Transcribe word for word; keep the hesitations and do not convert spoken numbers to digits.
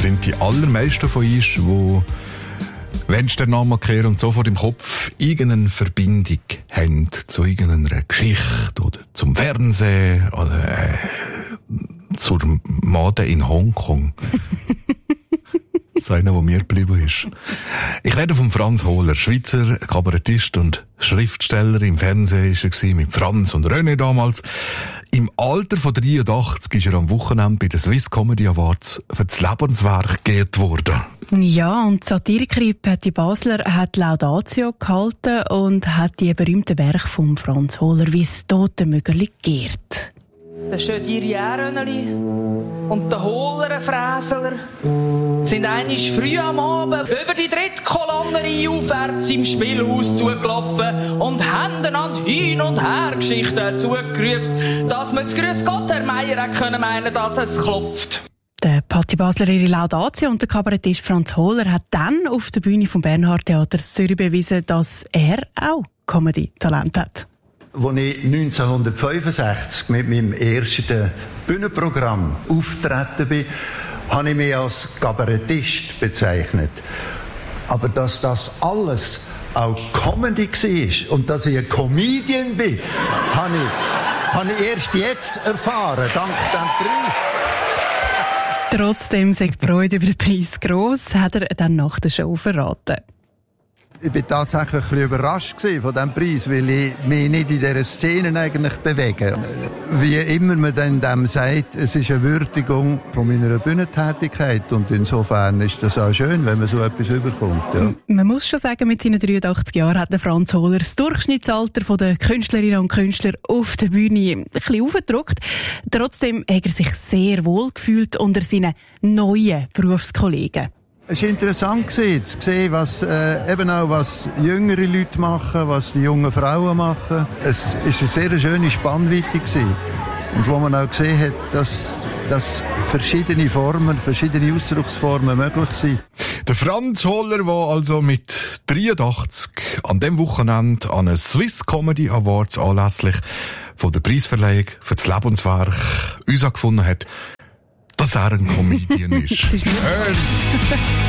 sind die allermeisten von uns, die, wenn sie den Namen kehren und sofort im Kopf irgendeine Verbindung haben zu irgendeiner Geschichte oder zum Fernsehen oder äh, zur Mode in Hongkong. Das ist einer, der mir geblieben ist. Ich rede von Franz Hohler, Schweizer Kabarettist und Schriftsteller. Im Fernsehen war er mit Franz und René damals. Im Alter von dreiundachtzig ist er am Wochenende bei den Swiss Comedy Awards für das Lebenswerk geehrt worden. Ja, und die Satirikerin Patti Basler hat Laudatio gehalten und hat die berühmten Werke von Franz Hohler wie das Totenmögerli geehrt. Der Schödiri Äröneli und der Hohler-Fräseler sind einmal früh am Abend über die dritte Kolonnerie aufwärts im Spielhaus zugelaufen und haben einander hin und her Geschichten zugerufen, dass man zu Grüß Gott, Herr Meier, können meinen, dass es klopft. Der Patti Basler ihre Laudatio und der Kabarettist Franz Hohler hat dann auf der Bühne vom Bernhard Theater Zürich bewiesen, dass er auch Comedy-Talent hat. Als ich neunzehnhundertfünfundsechzig mit meinem ersten Bühnenprogramm auftreten bin, habe ich mich als Kabarettist bezeichnet. Aber dass das alles auch Comedy war und dass ich ein Comedian bin, habe ich, habe ich erst jetzt erfahren, dank dem Preis. Trotzdem sei die Freude über den Preis gross, hat er dann nach der Show verraten. Ich war tatsächlich ein bisschen überrascht von diesem Preis, weil ich mich nicht in dieser Szene eigentlich bewege. Wie immer man dann dem sagt, es ist eine Würdigung von meiner Bühnentätigkeit und insofern ist das auch schön, wenn man so etwas überkommt. Ja. Man muss schon sagen, mit seinen dreiundachtzig Jahren hat der Franz Hohler das Durchschnittsalter der Künstlerinnen und Künstler auf der Bühne ein bisschen aufgedruckt. Trotzdem hat er sich sehr wohl gefühlt unter seinen neuen Berufskollegen. Es war interessant zu sehen, was, äh, eben auch was jüngere Leute machen, was die jungen Frauen machen. Es war eine sehr schöne Spannweite gewesen. Und wo man auch gesehen hat, dass, dass verschiedene Formen, verschiedene Ausdrucksformen möglich sind. Der Franz Hohler, der also mit dreiundachtzig an dem Wochenende an den Swiss Comedy Awards anlässlich von der Preisverleihung für das Lebenswerk uns gefunden hat, dass er ein Comedian ist. Das ist